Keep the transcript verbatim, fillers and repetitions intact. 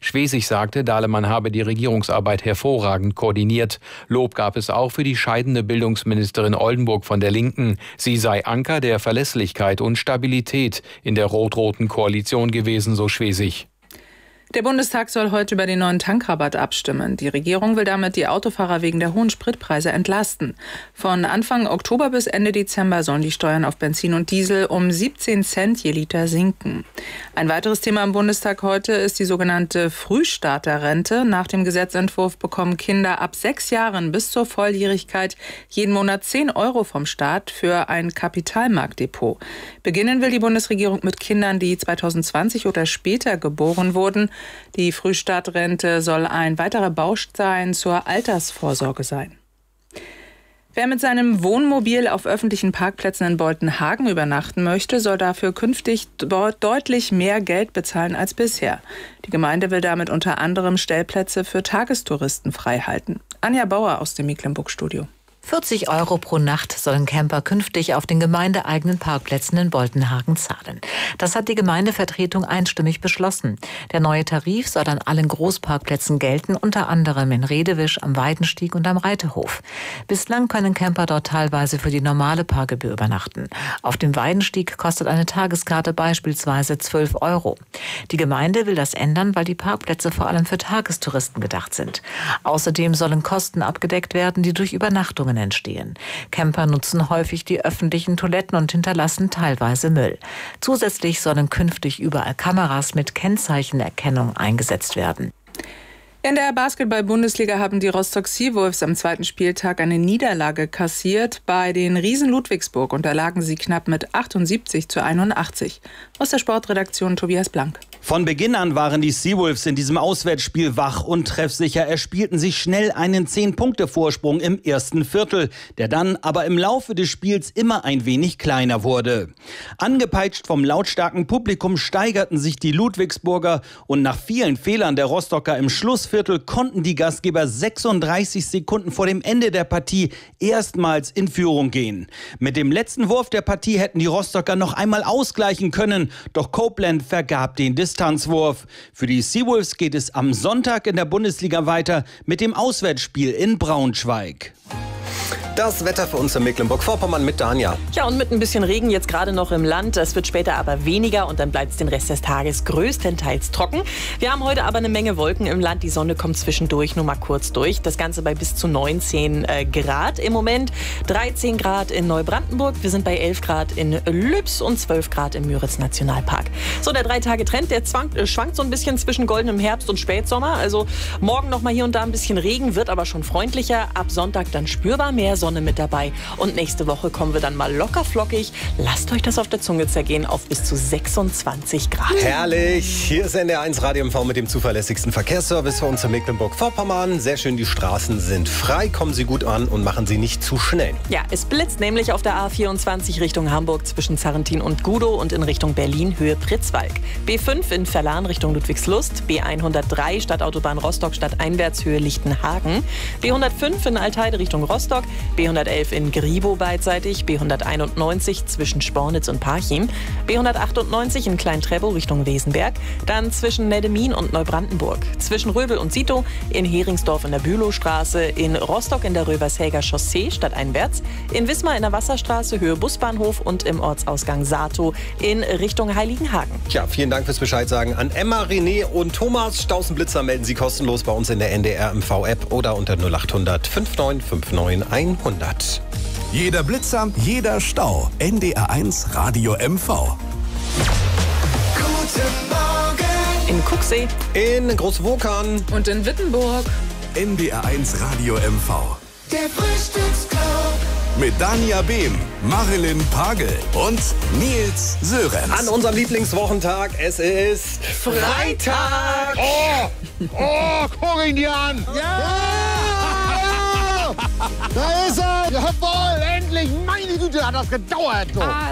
Schwesig sagte, Dahlemann habe die Regierungsarbeit hervorragend koordiniert. Lob gab es auch für die scheidende Bildungsministerin Oldenburg von der Linken. Sie sei Anker der Verlässlichkeit und Stabilität in der rot-roten Koalition gewesen, so Schwesig. Der Bundestag soll heute über den neuen Tankrabatt abstimmen. Die Regierung will damit die Autofahrer wegen der hohen Spritpreise entlasten. Von Anfang Oktober bis Ende Dezember sollen die Steuern auf Benzin und Diesel um siebzehn Cent je Liter sinken. Ein weiteres Thema im Bundestag heute ist die sogenannte Frühstarterrente. Nach dem Gesetzentwurf bekommen Kinder ab sechs Jahren bis zur Volljährigkeit jeden Monat zehn Euro vom Staat für ein Kapitalmarktdepot. Beginnen will die Bundesregierung mit Kindern, die zweitausendzwanzig oder später geboren wurden. Die Frühstartrente soll ein weiterer Baustein zur Altersvorsorge sein. Wer mit seinem Wohnmobil auf öffentlichen Parkplätzen in Boltenhagen übernachten möchte, soll dafür künftig dort deutlich mehr Geld bezahlen als bisher. Die Gemeinde will damit unter anderem Stellplätze für Tagestouristen freihalten. Anja Bauer aus dem Mecklenburg-Studio. vierzig Euro pro Nacht sollen Camper künftig auf den gemeindeeigenen Parkplätzen in Boltenhagen zahlen. Das hat die Gemeindevertretung einstimmig beschlossen. Der neue Tarif soll an allen Großparkplätzen gelten, unter anderem in Redewisch, am Weidenstieg und am Reiterhof. Bislang können Camper dort teilweise für die normale Parkgebühr übernachten. Auf dem Weidenstieg kostet eine Tageskarte beispielsweise zwölf Euro. Die Gemeinde will das ändern, weil die Parkplätze vor allem für Tagestouristen gedacht sind. Außerdem sollen Kosten abgedeckt werden, die durch Übernachtungen entstehen. Camper nutzen häufig die öffentlichen Toiletten und hinterlassen teilweise Müll. Zusätzlich sollen künftig überall Kameras mit Kennzeichenerkennung eingesetzt werden. In der Basketball-Bundesliga haben die Rostock Seawolves am zweiten Spieltag eine Niederlage kassiert. Bei den Riesen Ludwigsburg unterlagen sie knapp mit achtundsiebzig zu einundachtzig. Aus der Sportredaktion Tobias Blank. Von Beginn an waren die Seawolves in diesem Auswärtsspiel wach und treffsicher, erspielten sich schnell einen zehn-Punkte-Vorsprung im ersten Viertel, der dann aber im Laufe des Spiels immer ein wenig kleiner wurde. Angepeitscht vom lautstarken Publikum steigerten sich die Ludwigsburger und nach vielen Fehlern der Rostocker im Schlussviertel konnten die Gastgeber sechsunddreißig Sekunden vor dem Ende der Partie erstmals in Führung gehen. Mit dem letzten Wurf der Partie hätten die Rostocker noch einmal ausgleichen können, doch Copeland vergab den Distanzwurf. Für die Seawolves geht es am Sonntag in der Bundesliga weiter mit dem Auswärtsspiel in Braunschweig. Das Wetter für uns in Mecklenburg-Vorpommern mit Danja. Ja, und mit ein bisschen Regen jetzt gerade noch im Land. Es wird später aber weniger und dann bleibt es den Rest des Tages größtenteils trocken. Wir haben heute aber eine Menge Wolken im Land. Die Sonne kommt zwischendurch nur mal kurz durch. Das Ganze bei bis zu neunzehn äh, Grad im Moment. dreizehn Grad in Neubrandenburg. Wir sind bei elf Grad in Lübs und zwölf Grad im Müritz-Nationalpark. So, der Drei-Tage-Trend, der zwang, äh, schwankt so ein bisschen zwischen goldenem Herbst und Spätsommer. Also morgen noch mal hier und da ein bisschen Regen, wird aber schon freundlicher. Ab Sonntag dann spürbar mehr Sonne mit dabei. Und nächste Woche kommen wir dann mal locker flockig. Lasst euch das auf der Zunge zergehen auf bis zu sechsundzwanzig Grad. Herrlich. Hier ist N D R eins Radio M V mit dem zuverlässigsten Verkehrsservice für uns in Mecklenburg-Vorpommern. Sehr schön, die Straßen sind frei. Kommen Sie gut an und machen Sie nicht zu schnell. Ja, es blitzt nämlich auf der A vierundzwanzig Richtung Hamburg zwischen Zarrentin und Gudow und in Richtung Berlin Höhe Pritzwalk. B fünf in Verlan Richtung Ludwigslust. B hundertdrei Stadtautobahn Rostock stadteinwärts Höhe Lichtenhagen. B hundertfünf in Altheide Richtung Rostock. B hundertelf in Gribow beidseitig, B hunderteinundneunzig zwischen Spornitz und Parchim, B hundertachtundneunzig in Klein-Trebow Richtung Wesenberg, dann zwischen Neddemin und Neubrandenburg, zwischen Röbel und Sito, in Heringsdorf in der Bülowstraße, in Rostock in der Rövershäger Chaussee stadteinwärts, in Wismar in der Wasserstraße Höhe Busbahnhof und im Ortsausgang Sato in Richtung Heiligenhagen. Ja, vielen Dank fürs Bescheid sagen an Emma, René und Thomas. Stausenblitzer melden Sie kostenlos bei uns in der N D R M V-App oder unter null acht hundert fünfundneunzig neunundfünfzig hundert. Jeder Blitzer, jeder Stau. N D R eins Radio M V. Guten Morgen. In Kucksee, in Großwokern und in Wittenburg. N D R eins Radio M V. Der Frühstücksclub. Mit Danja Behm, Marilyn Pagel und Nils Sörenz. An unserem Lieblingswochentag, es ist Freitag. Oh, oh, guck ihn dir an. Ja! Ja! Da ist er! Jawohl, endlich! Meine Güte, hat das gedauert! So.